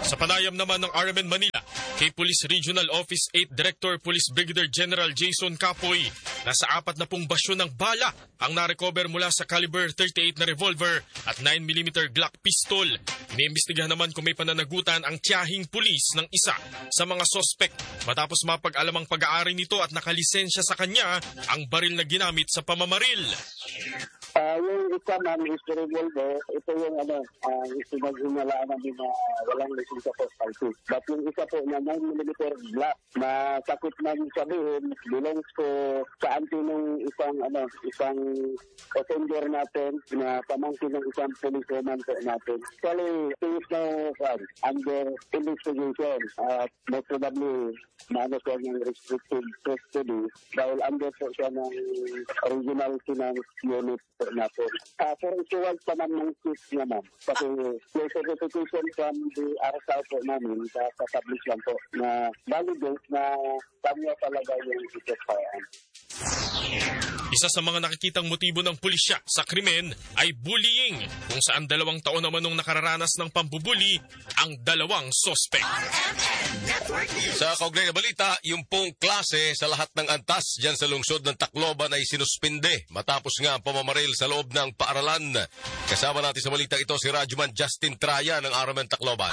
Sa panayam naman ng RMN Manila, kay Police Regional Office 8 Director Police Brigadier General Jason Capoy, nasa 40 basyo ng bala ang narecover mula sa caliber 38 na revolver at 9mm Glock pistol. Iniimbestigahan naman kung may pananagutan ang tiyahing pulis ng isa sa mga sospek matapos mapag-alamang pag-aari nito at nakalisensya sa kanya ang baril na ginamit sa pamamaril. Yung isa namin is revolver, ito yung sinaghumalaan namin na walang lisensya po palsi. But yung isa po na 9mm Glock na sakit namin sabihin, belongs po sa auntie ng isang passenger natin na pamangkin ng isang policeman po natin. Actually, things na under investigation at most probably maano siya ng restricted custody dahil under po siya ng original finance unit po natin. For isuwag pa naman ng case naman. Kasi may certification from the RSL po namin sa publish lang po na validate na kanya talaga yung isasayaan. Isa sa mga nakikitang motibo ng pulisya sa krimen ay bullying, kung saan 2 taon naman nung nakararanas ng pambubuli ang 2 sospek. Sa kaugnay na balita, yung pong klase sa lahat ng antas dyan sa lungsod ng Tacloban ay sinuspinde matapos nga ang pamamaril sa loob ng paaralan. Kasama natin sa balita ito si Radyoman Justin Traya ng RMN Tacloban.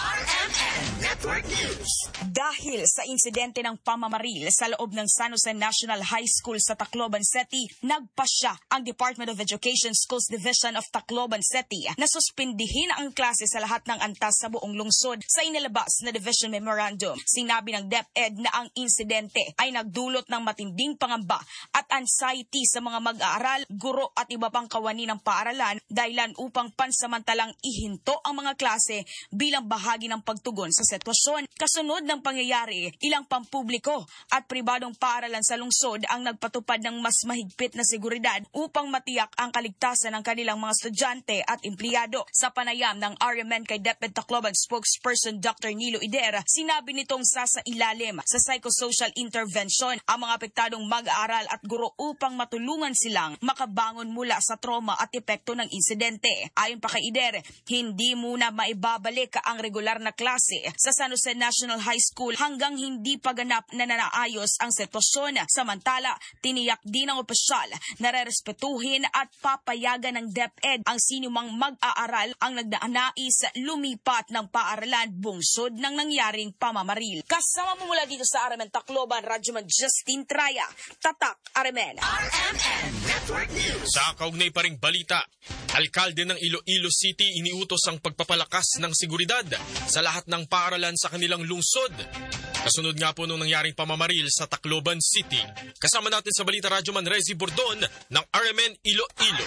Dahil sa insidente ng pamamaril sa loob ng San Jose National High School sa Tacloban City, nagpasya ang Department of Education Schools Division of Tacloban City na suspindihin ang klase sa lahat ng antas sa buong lungsod sa inilabas na Division Memorandum. Sinabi ng DepEd na ang insidente ay nagdulot ng matinding pangamba at anxiety sa mga mag-aaral, guro at iba pang kawani ng paaralan, dahilan upang pansamantalang ihinto ang mga klase bilang bahagi ng pagtugon sa sitwasyon. Kasunod ng pangyayari, ilang pampubliko at pribadong paaralan sa lungsod ang nagpatupad ng mas mahigpit na seguridad upang matiyak ang kaligtasan ng kanilang mga estudyante at empleyado. Sa panayam ng RMN kay DepEd Tacloban spokesperson Dr. Nilo Idera, sinabi nitong sasailalim sa psychosocial intervention ang mga apektadong mag-aaral at guro upang matulungan silang makabangon mula sa trauma at epekto ng insidente. Ayon pa kay Idera, hindi muna maibabalik ang regular na klase sa San Jose National High School hanggang hindi paganap na naayos ang sitwasyon. Samantala, tiniyak din ng opisyal na rerespetuhin at papayagan ng DepEd ang sinumang mag-aaral ang nagdanais lumipat ng paaralan bungsod ng nangyaring pamamaril. Kasama mo mula dito sa RMN Tacloban, Radyoman Justin Traya, Tatak RMN. Sa kaugnay pa ring balita, alkalde ng Iloilo City iniutos ang pagpapalakas ng seguridad sa lahat ng paaralan sa kanilang lungsod. Kasunod nga po nung nangyaring pamamaril sa Tacloban City. Kasama natin sa balita Radyoman Rezi Bordon ng RMN Iloilo.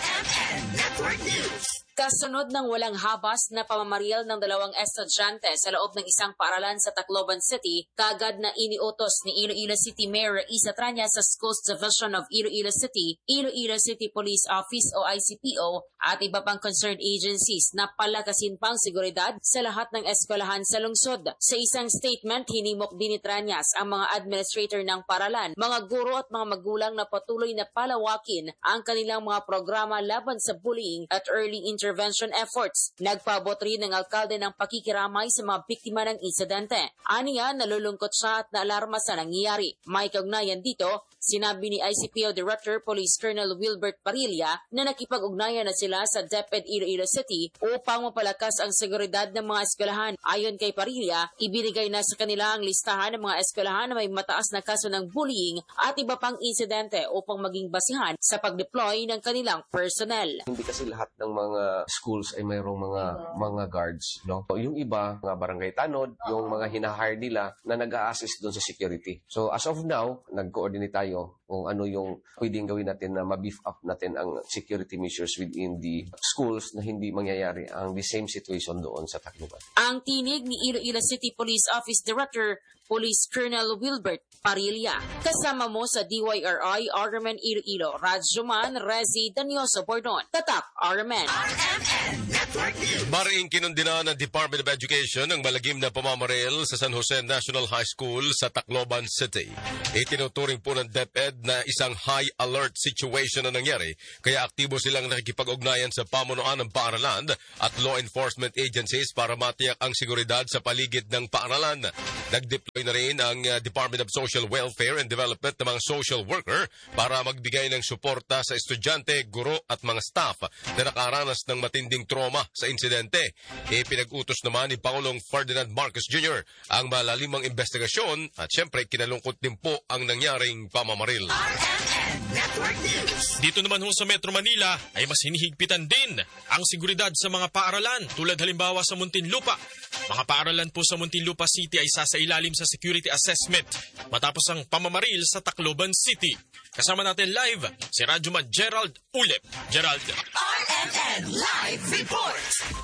Kasunod ng walang habas na pamamaril ng 2 estudyante sa loob ng isang paaralan sa Tacloban City, kaagad na iniutos ni Iloilo City Mayor Isa Tranya sa Schools Division of Iloilo City Police Office o ICPO at iba pang concerned agencies na palakasin pang seguridad sa lahat ng eskwelahan sa lungsod. Sa isang statement, hinimok din ni Tranyas ang mga administrator ng paaralan, mga guro at mga magulang na patuloy na palawakin ang kanilang mga programa laban sa bullying at early intervention efforts. Nagpaabot rin ng alkalde ng pakikiramay sa mga biktima ng insidente. Aniya, nalulungkot siya at naalarma sa nangyayari. May kaugnayan dito, sinabi ni ICPO Director Police Colonel Wilbert Parilla na nakipag-ugnayan na sila sa DepEd Iloilo City upang mapalakas ang seguridad ng mga eskwelahan. Ayon kay Parilla, ibinigay na sa kanila ang listahan ng mga eskwelahan na may mataas na kaso ng bullying at iba pang insidente upang maging basihan sa pag-deploy ng kanilang personnel. Hindi kasi lahat ng mga schools ay mayroong mga guards, no? Yung iba, mga barangay tanod, yung mga hinahire nila na nag-a-assist doon sa security. So as of now, nag-coordinate tayo kung ano yung pwedeng gawin natin na ma-beef up natin ang security measures within the schools na hindi mangyayari ang the same situation doon sa Tacloban. Ang tinig ni Iloilo City Police Office Director Police Colonel Wilbert Parilla. Kasama mo sa DYRI RMN Iloilo, Radyoman Rezi Danioso Bordon, Tatak RMN. Maring kinundina ng Department of Education ang malagim na pamamaril sa San Jose National High School sa Tacloban City. Itinuturing po ng DepEd na isang high alert situation na nangyari, kaya aktibo silang nakikipag-ugnayan sa pamunuan ng paaralan at law enforcement agencies para matiyak ang seguridad sa paligid ng paaralan. Nag-deploy na rin ang Department of Social Welfare and Development ng mga social worker para magbigay ng suporta sa estudyante, guro at mga staff na nakaranas ng matinding trauma sa insidente. Pinag-utos naman ni Pangulong Ferdinand Marcos Jr. ang malalimang investigasyon at syempre kinalungkot din po ang nangyaring pamamaril. Dito naman ho sa Metro Manila ay mas hinihigpitan din ang seguridad sa mga paaralan tulad halimbawa sa Muntinlupa. Mga paaralan po sa Muntinlupa City ay sasailalim sa security assessment matapos ang pamamaril sa Tacloban City. Kasama natin live si Radyoman Gerald Ulep. Gerald. RMN Live Report!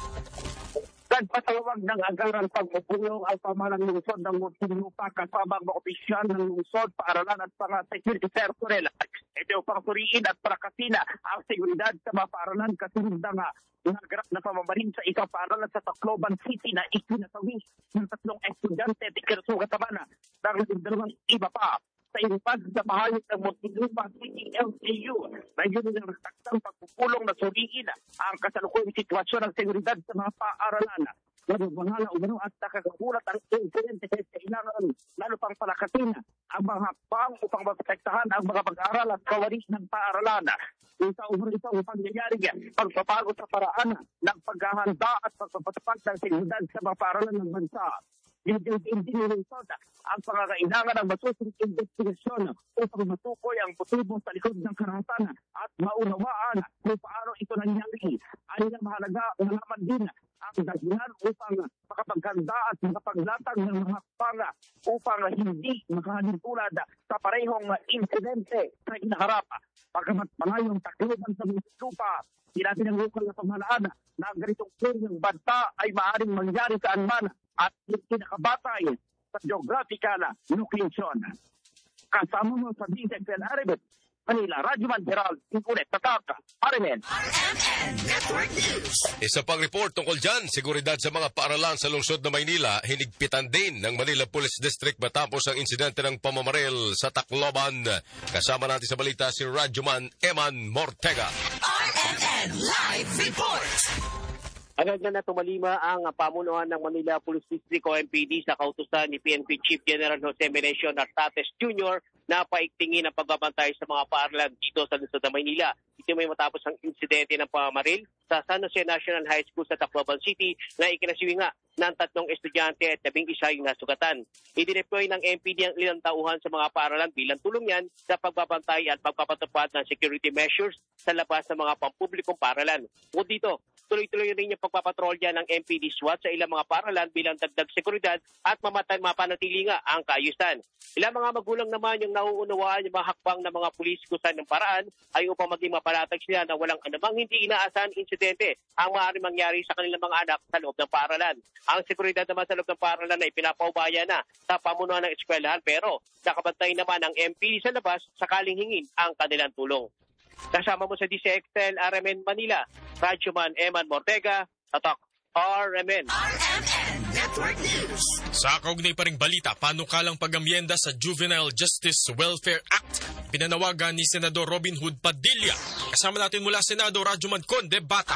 Nagpatawag ng agaran pagpupulong ang pamahalang lungsod ng Muntinlupa kasama ang mga opisyal ng lungsod, paaralan at mga security personnel. Ito upang suriin at prakasina ang seguridad sa mga paaralan kasunod ng nagrap na pamamaril sa isang paaralan sa Tacloban City na ikinasawis ng 3 estudyante at ikinasugat naman ng 2 iba pa. Sa impag sa bahayag ng Muntinlupa City LCU, mayroon ng nagtaktang pagpupulong na suriin ang kasalukuyang sitwasyon ng seguridad sa mga paaralan. Nababanhala umano at nakakagulat ang insidente kahit kailangan lalo pang palakasin ang mga hakbang upang maprotektahan ang mga pag-aaral at kawaris ng paaralan. Isa upang nangyayari pagpapago sa paraan ng paghahanda at pagpapatupad ng seguridad sa mga paaralan ng bansa. Inilisod ang pangangailangan ng masusing investigasyon upang matukoy ang motibo sa likod ng karahatan at maunawaan kung paano ito nangyari. Ay na mahalaga malaman din ang dahilan upang makapaghanda at makapaglatag ng mga hakbang upang hindi makahalintulad sa parehong insidente sa inaharap. Pagkamat pangayong Tacloban sa Muntinlupa, sinabi ng lokal na pamahalaan na ang ganitong ng banta ay maaaring mangyari saan man at pinakabatay sa geographical location. Kasama mo sa DZL Arabit, Manila, Radyoman Gerald, Inkulet, Tataka, RMN Network News. Isa pang report tungkol dyan, seguridad sa mga paaralan sa lungsod ng Maynila, hinigpitan din ng Manila Police District matapos ang insidente ng pamamaril sa Tacloban. Kasama natin sa balita si Radyoman Eman Mortega. RMN Live Report. Agad na tumalima ang pamunuan ng Manila Police District o MPD sa kautusan ni PNP Chief General Jose Menecio Nartates Jr. na paigtingin ang pagbabantay sa mga paaralan dito sa lungsod ng Maynila. Ito may matapos ang insidente ng pamamaril sa San Jose National High School sa Tacloban City na ikinasiwi nga ng 3 estudyante at 11 yung nasugatan. Idineploy ng MPD ang ilang tauhan sa mga paaralan bilang tulong yan sa pagbabantay at pagpapatupad ng security measures sa labas ng mga pampublikong paaralan. Bukod dito, tuloy-tuloy rin yung pagpapatrolya ng MPD SWAT sa ilang mga paaralan bilang dagdag seguridad at mapanatili nga ang kaayusan. Ilang mga magulang naman yung nauunawaan yung mga hakbang ng mga pulis kung saan ng paraan ay upang maging mapalatag sila na walang anumang hindi inaasahan insidente ang maaaring mangyari sa kanilang mga anak sa loob ng paaralan. Ang seguridad naman sa loob ng paaralan ay pinapaubaya na sa pamunuan ng eskwelahan pero nakabantay naman ang MPD sa labas sakaling hingin ang kanilang tulong. Kasama mo sa DCXL RMN Manila, Radyoman Eman Mortega, Tatak RMN Network News. Sa kaugnay pa ring balita, panukalang pag-amyenda sa Juvenile Justice Welfare Act, pinanawagan ni Senador Robin Hood Padilla. Kasama natin mula Senado, Radyoman Conde Bata.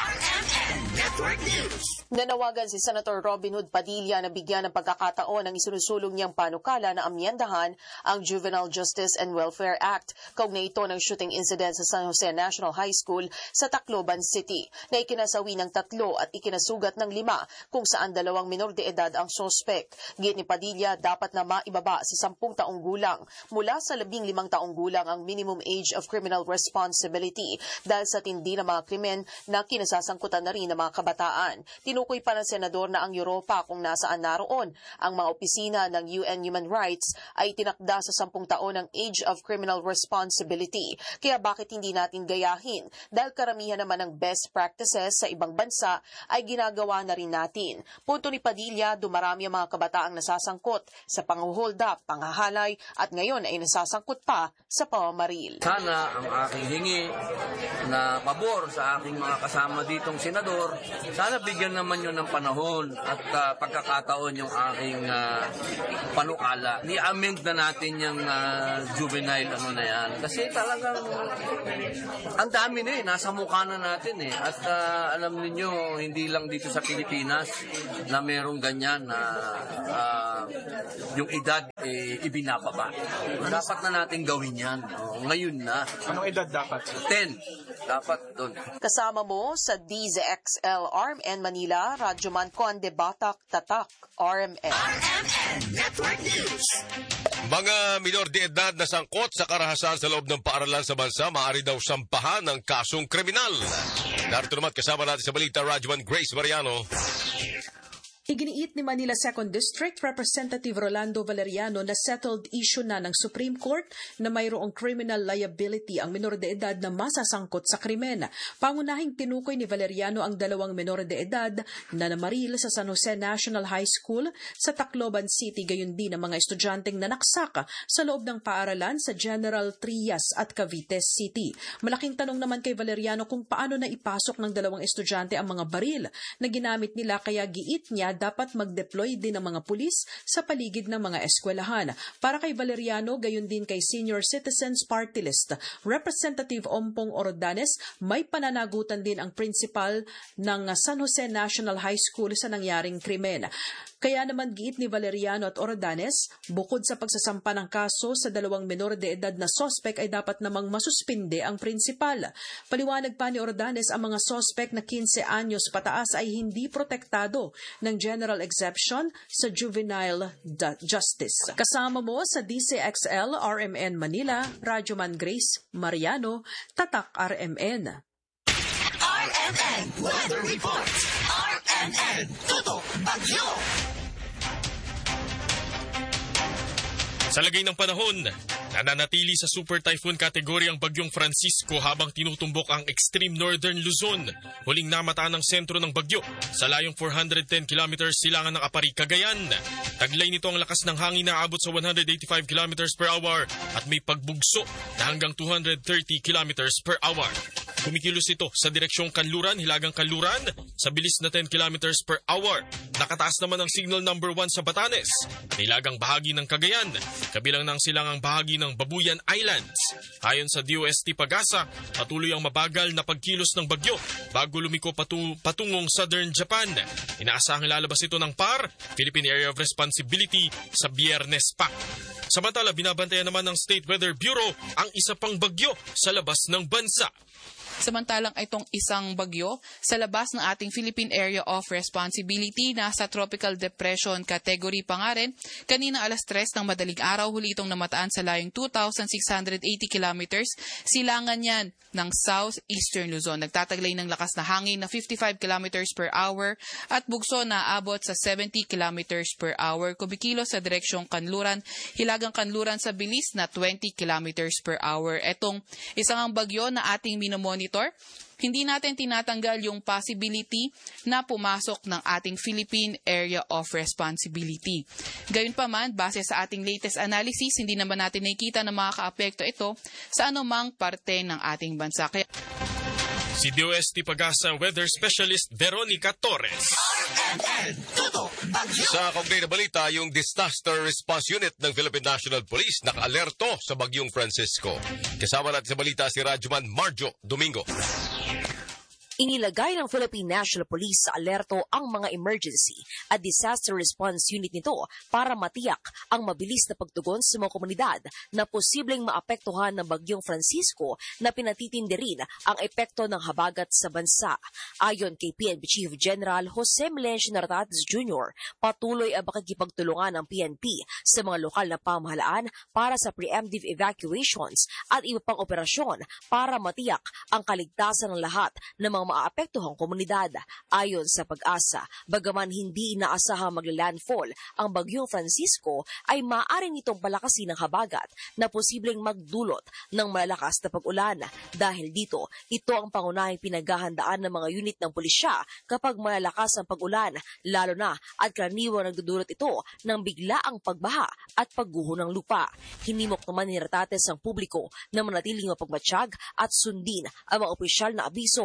Network News. Nanawagan si Senator Robin Hood Padilla na bigyan ng pagkakataon ang isinusulong niyang panukala na amyendahan ang Juvenile Justice and Welfare Act. Kaugnay ito ng shooting incident sa San Jose National High School sa Tacloban City na ikinasawi ng 3 at ikinasugat ng 5 kung saan 2 minor de edad ang sospek. Git ni Padilla dapat na maibaba sa 10 taong gulang mula sa 15 taong gulang ang minimum age of criminal responsibility dahil sa tindi na mga krimen na kinasasangkutan na rin ng mga kabataan. Tinukoy pa ng senador na ang Europa kung nasaan naroon ang mga opisina ng UN Human Rights ay tinakda sa 10 taon ang age of criminal responsibility. Kaya bakit hindi natin gayahin? Dahil karamihan naman ng best practices sa ibang bansa ay ginagawa na rin natin. Punto ni Padilla, dumarami ang mga kabataang nasasangkot sa panghuhold up, panghahalay at ngayon ay nasasangkot pa sa pamamaril. Sana ang aking hingi na pabor sa aking mga kasama ditong senador sana bigyan naman yun ng panahon at pagkakataon yung aking panukala. Ni-amend na natin yung juvenile na yan. Kasi talagang ang dami na nasa mukha na natin At alam niyo hindi lang dito sa Pilipinas na merong ganyan na yung edad ibinababa. Dapat na natin gawin yan. Ngayon na. Anong edad dapat? 10. Dapat doon. Kasama mo sa DZXL RMN Manila, Radyoman Conde Batak Tatak, RMN. RMN Network News. Mga minor de edad na sangkot sa karahasan sa loob ng paaralan sa bansa, maaari daw sampahan ng kasong kriminal. Narito naman kasama natin sa balita, Radyoman Grace Mariano. Iginiit ni Manila 2nd District Representative Rolando Valeriano na settled issue na ng Supreme Court na mayroong criminal liability ang minor de edad na masasangkot sa krimen. Pangunahing tinukoy ni Valeriano ang 2 minor de edad na namaril sa San Jose National High School sa Tacloban City, gayon din ang mga estudyanteng nanaksak sa loob ng paaralan sa General Trias at Cavite City. Malaking tanong naman kay Valeriano kung paano na ipasok ng 2 estudyante ang mga baril na ginamit nila, kaya giit niya dapat mag-deploy din ng mga pulis sa paligid ng mga eskwelahan. Para kay Valeriano, gayon din kay Senior Citizens Party List Representative Ompong Orodanes, may pananagutan din ang principal ng San Jose National High School sa nangyaring krimen. Kaya naman giit ni Valeriano at Orodanes, bukod sa pagsasampa ng kaso sa 2 menor de edad na sospek ay dapat namang masuspinde ang principal. Paliwanag pa ni Orodanes, ang mga sospek na 15 anyos pataas ay hindi protektado ng general exception sa juvenile justice. Kasama mo sa DCXL RMN Manila, Radyoman Grace Mariano, Tatak RMN. RMN Weather Report. RMN Tutok Bagyo. Sa lagay ng panahon, nananatili sa Super Typhoon category ang bagyong Francisco habang tinutumbok ang extreme northern Luzon. Huling namataan ng sentro ng bagyo sa layong 410 kilometers silangan ng Apari, Cagayan. Taglay nito ang lakas ng hangin na abot sa 185 kilometers per hour at may pagbugso na hanggang 230 kilometers per hour. Kumikilos ito sa direksyong Kanluran, Hilagang Kanluran sa bilis na 10 kilometers per hour. Nakataas naman ang signal number 1 sa Batanes, Hilagang bahagi ng Cagayan, kabilang ng silangang bahagi ng Babuyan Islands. Ayon sa DOST Pag-asa, patuloy ang mabagal na pagkilos ng bagyo bago lumiko patungong Southern Japan. Inaasahang lalabas ito ng PAR, Philippine Area of Responsibility, sa Biyernes pa. Samantala, binabantayan naman ng State Weather Bureau ang isa pang bagyo sa labas ng bansa. Samantalang itong isang bagyo sa labas ng ating Philippine Area of Responsibility, nasa Tropical Depression category pa nga rin. Kanina alas 3 ng madaling araw, huli itong namataan sa layong 2,680 kilometers. Silangan yan ng southeastern Luzon. Nagtataglay ng lakas na hangin na 55 kilometers per hour at bugso na abot sa 70 kilometers per hour. Kumikilos sa direksyong Kanluran, Hilagang Kanluran sa bilis na 20 kilometers per hour. Etong isang bagyo na ating minomonitor, hindi natin tinatanggal yung possibility na pumasok ng ating Philippine Area of Responsibility. Gayunpaman, base sa ating latest analysis, hindi naman natin nakikita na makakaapekto ito sa anumang parte ng ating bansa. Si DOST Pag-asa Weather Specialist Veronica Torres. Sa kaugnay na balita, yung Disaster Response Unit ng Philippine National Police naka-alerto sa bagyong Francisco. Kasama natin sa balita si Radyoman Marjo Domingo. Inilagay ng Philippine National Police sa alerto ang mga emergency at disaster response unit nito para matiyak ang mabilis na pagtugon sa mga komunidad na posibleng maapektuhan ng bagyong Francisco na pinatitindi rin ang epekto ng habagat sa bansa. Ayon kay PNP Chief General Jose Melencio Nartates Jr., patuloy ang makikipagtulungan ng PNP sa mga lokal na pamahalaan para sa preemptive evacuations at iba pang operasyon para matiyak ang kaligtasan ng lahat ng mga maapektuhang komunidad. Ayon sa Pag-asa, bagaman hindi inaasahang magla-landfall ang bagyong Francisco, ay maaari nitong palakasin ang habagat na posibleng magdulot ng malalakas na pag-ulan. Dahil dito, ito ang pangunahing pinaghahandaan ng mga unit ng pulisya kapag malalakas ang pag-ulan, lalo na at karaniwang nagdudulot ito ng biglaang pagbaha at pagguho ng lupa. Hinimok naman ni Nartates ang publiko na manatiling mapagmatsyag at sundin ang mga opisyal na abiso habang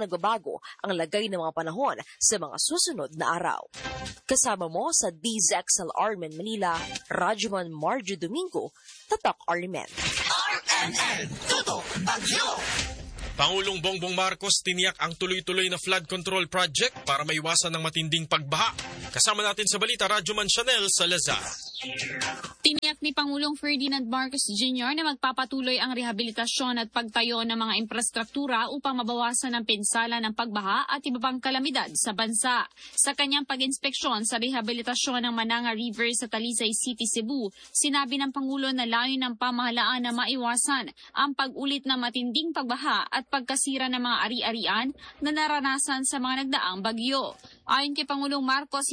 nagbabago ang lagay ng mga panahon sa mga susunod na araw. Kasama mo sa DZXL-RMN Manila, Radyoman Marjo Domingo, Tatak RMN. RMN Tutok Bagyo. Pangulong Bongbong Marcos tiniyak ang tuloy-tuloy na flood control project para maiwasan ng matinding pagbaha. Kasama natin sa balita, Radyoman Chanel Salazar. Tiniyak ni Pangulong Ferdinand Marcos Jr. na magpapatuloy ang rehabilitasyon at pagtayo ng mga infrastruktura upang mabawasan ang pinsala ng pagbaha at iba pang kalamidad sa bansa. Sa kanyang pag-inspeksyon sa rehabilitasyon ng Mananga River sa Talisay City, Cebu, sinabi ng Pangulo na layo ng pamahalaan na maiwasan ang pag-ulit ng matinding pagbaha at pagkasira ng mga ari-arian na naranasan sa mga nagdaang bagyo. Ayon kay Pangulong Marcos,